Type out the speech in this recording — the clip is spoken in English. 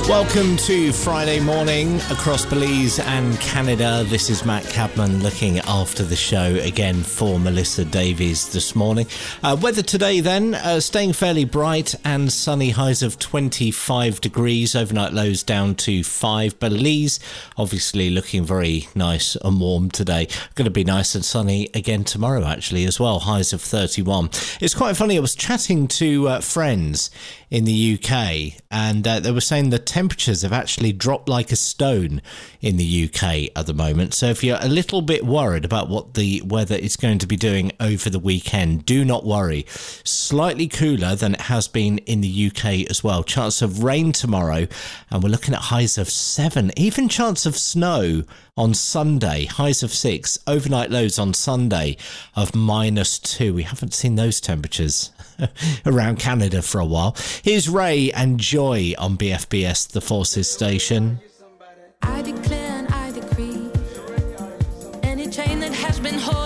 Welcome to Friday morning across Belize and Canada. This is Matt Cabman looking after the show again for Melissa Davies this morning. Weather today then, staying fairly bright and sunny, highs of 25 degrees, overnight lows down to 5. Belize obviously looking very nice and warm today. Going to be nice and sunny again tomorrow actually as well, highs of 31. It's quite funny, I was chatting to friends in the UK and they were saying the temperatures have actually dropped like a stone in the UK at the moment. So if you're a little bit worried about what the weather is going to be doing over the weekend, do not worry. Slightly cooler than it has been in the UK as well. Chance of rain tomorrow, and we're looking at highs of 7. Even chance of snow on Sunday, highs of 6. Overnight lows on Sunday of -2. We haven't seen those temperatures around Canada for a while. Here's Ray and Joy on BFBS, the Forces station. I declare and I decree, any chain that has been holding